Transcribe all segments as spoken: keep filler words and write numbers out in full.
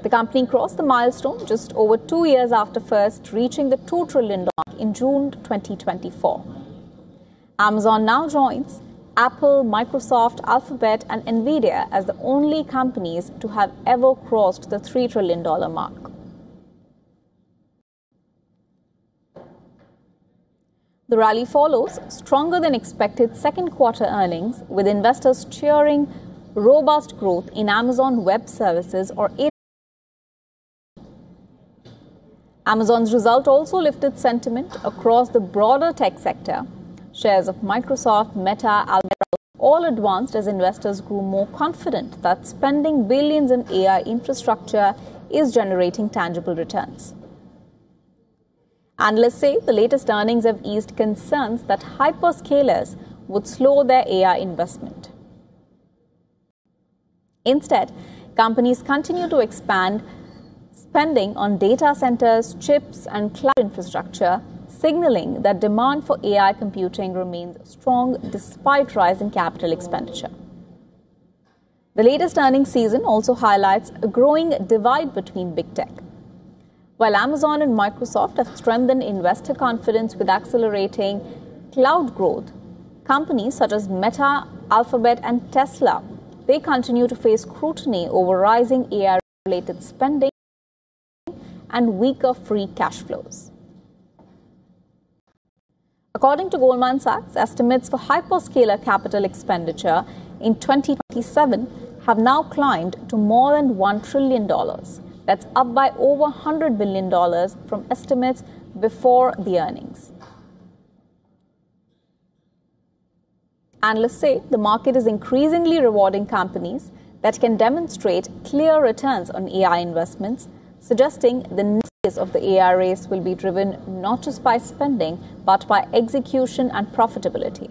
The company crossed the milestone just over two years after first reaching the two trillion dollars mark in June twenty twenty-four. Amazon now joins Apple, Microsoft, Alphabet, and Nvidia as the only companies to have ever crossed the three trillion dollars mark. The rally follows stronger than expected second quarter earnings, with investors cheering robust growth in Amazon Web Services or A W S. Amazon's result also lifted sentiment across the broader tech sector. Shares of Microsoft, Meta, Alphabet all advanced as investors grew more confident that spending billions in A I infrastructure is generating tangible returns. Analysts say the latest earnings have eased concerns that hyperscalers would slow their A I investment. Instead, companies continue to expand spending on data centers, chips, and cloud infrastructure, signaling that demand for A I computing remains strong despite rising capital expenditure. The latest earnings season also highlights a growing divide between big tech. While Amazon and Microsoft have strengthened investor confidence with accelerating cloud growth, companies such as Meta, Alphabet, and Tesla, they continue to face scrutiny over rising A I-related spending and weaker free cash flows. According to Goldman Sachs, estimates for hyperscaler capital expenditure in twenty twenty-seven have now climbed to more than one trillion dollars. That's up by over one hundred billion dollars from estimates before the earnings. Analysts say the market is increasingly rewarding companies that can demonstrate clear returns on A I investments, suggesting the next phase of the A I race will be driven not just by spending, but by execution and profitability.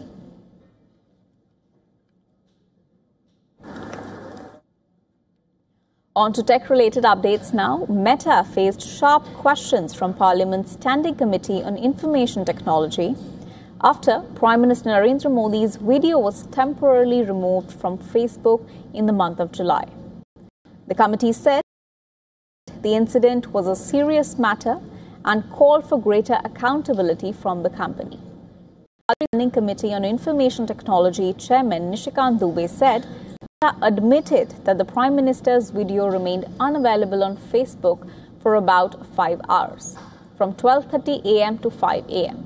On to tech-related updates now. Meta faced sharp questions from Parliament's Standing Committee on Information Technology after Prime Minister Narendra Modi's video was temporarily removed from Facebook in the month of July. The committee said the incident was a serious matter and called for greater accountability from the company. The Standing Committee on Information Technology Chairman Nishikant Dubey said admitted that the Prime Minister's video remained unavailable on Facebook for about five hours, from twelve thirty a m to five a m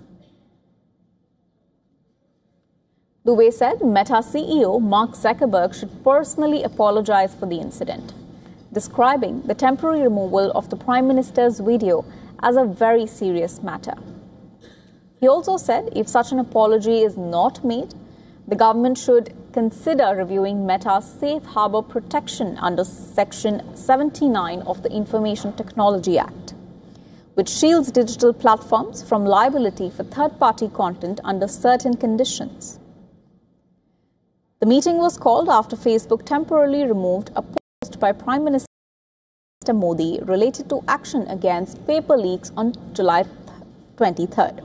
Dubey said Meta C E O Mark Zuckerberg should personally apologize for the incident, describing the temporary removal of the Prime Minister's video as a very serious matter. He also said if such an apology is not made, the government should consider reviewing Meta's safe harbor protection under Section seventy-nine of the Information Technology Act, which shields digital platforms from liability for third-party content under certain conditions. The meeting was called after Facebook temporarily removed a post by Prime Minister Modi related to action against paper leaks on July twenty-third.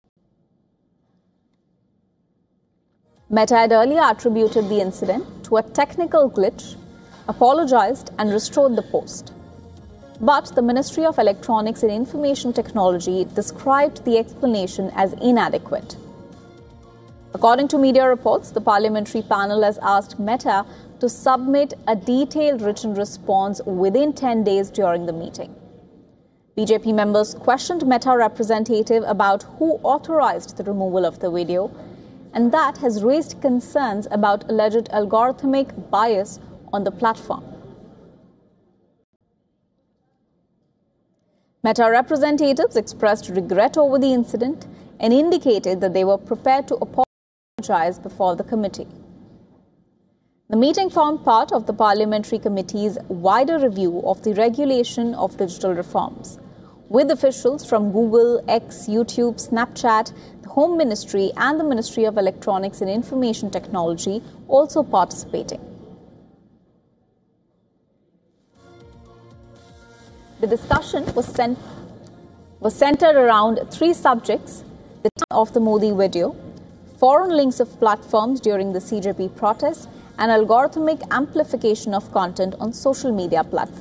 Meta had earlier attributed the incident to a technical glitch, apologized and restored the post. But the Ministry of Electronics and Information Technology described the explanation as inadequate. According to media reports, the parliamentary panel has asked Meta to submit a detailed written response within ten days during the meeting. B J P members questioned Meta representative about who authorized the removal of the video, and that has raised concerns about alleged algorithmic bias on the platform. Meta representatives expressed regret over the incident and indicated that they were prepared to apologize before the committee. The meeting formed part of the Parliamentary Committee's wider review of the regulation of digital reforms, with officials from Google, X, YouTube, Snapchat, the Home Ministry and the Ministry of Electronics and Information Technology also participating. The discussion was, cent- was centered around three subjects: the time of the Modi video, foreign links of platforms during the C J P protests, and algorithmic amplification of content on social media platforms.